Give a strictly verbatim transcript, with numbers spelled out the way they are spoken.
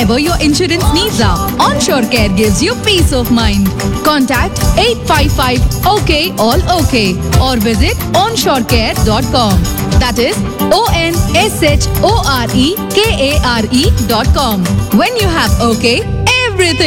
whatever your insurance needs are. Onshore Care gives you peace of mind. Contact eight five five O K all OK or visit onshore care dot com. That is O N S H O R E K A R E dot com. When you have OK, everything